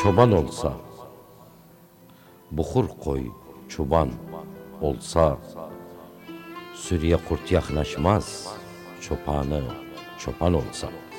çoban olsa, buxur koy çoban olsa, sürüye kurt yaklaşmaz, çopanı çopan olsa.